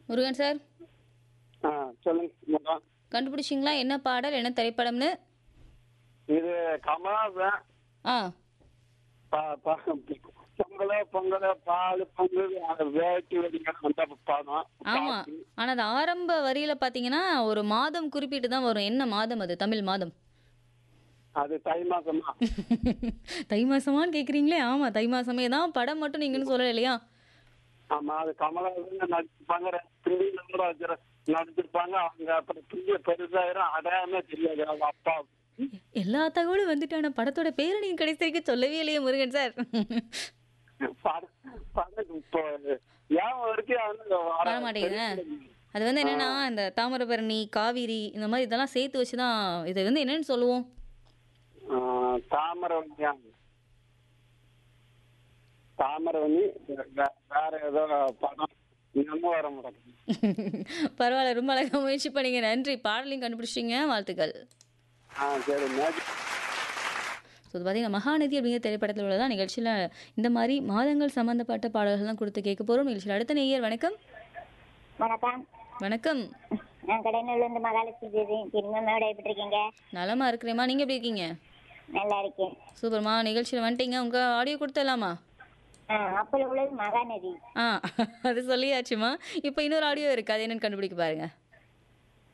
Murugan sir ஆ சொல்லுங்க madam. கண்டுபிடிச்சிங்களா? என்ன பாடல், என்ன திரைப்படம்னு? இது கமலாசன். ஆ பொங்கல பொங்கல பால் பொங்கல் வேட்டி வெடிக்கணும் அந்த படம். ஆமா. ஆனா அது ஆரம்ப வரியில பாத்தீங்கன்னா ஒரு மாதம் குறிப்பிட்டு தான் வரும். என்ன மாதம் அது? தமிழ் மாதம். அது தை மாசம் தான். தை மாசமான்னு கேக்குறீங்களே. ஆமா, தை மாசமே தான். படம் மட்டும் நீங்கன்னு சொல்லல இல்லையா? ஆமா, அது கமலாசன் நடிச்சிருப்பாங்க. பிள்ளைங்களோட நடிச்சிருப்பாங்க. அவங்க அப்புறம் பிள்ளை பெருசாயிரும், அடையாளமே தெரியாது அவங்க அப்பா. எல்லா தகவலும் வந்துட்டு ஆனா படத்தோட பேரை நீங்க கடைசி வரைக்கும் சொல்லவே இல்லையே முருகன் சார். படம் படம் இப்போ ஏன் வரைக்கும் வந்து வர மாட்டேங்குது. அது வந்து என்னன்னா இந்த தாமிரபரணி, காவிரி இந்த மாதிரி இதெல்லாம் சேர்த்து வச்சுதான் இதை வந்து என்னன்னு சொல்லுவோம். தாமிரவணியா, தாமிரவணி. வேற ஏதோ படம் இன்னமும் வர மாட்டேங்குது. பரவாயில்ல, ரொம்ப அழகா முயற்சி பண்ணீங்க. நன்றி. பாடலையும் கண்டுபிடிச்சிட்டீங்க. வாழ்த்துக்கள். சரி ஸோ அது பார்த்தீங்கன்னா மகாநதி அப்படிங்கிற திரைப்படத்தில் உள்ளதான் நிகழ்ச்சியில் இந்த மாதிரி மாதங்கள் சம்மந்தப்பட்ட பாடல்கள்லாம் கொடுத்து கேட்க போகிறோம். நிகழ்ச்சியில் அடுத்த நேயர். வணக்கம். வணக்கம். வணக்கம். நான் கடைநல்லூர்ல இருந்து மகாலட்சுமி பேசுறேன். திரும்ப எப்படி இருக்கீங்க? நலமா இருக்கிறேம்மா, நீங்கள் எப்படி இருக்கீங்க? நல்லா இருக்கேன். சூப்பர்மா. நிகழ்ச்சியில் வந்துட்டீங்க. உங்கள் ஆடியோ கொடுத்துடலாமா? அப்பல உள்ளது மகாநதி. அது சொல்லியாச்சுமா. இப்போ இன்னொரு ஆடியோ இருக்குது, அது என்னன்னு கண்டுபிடிக்க பாருங்க.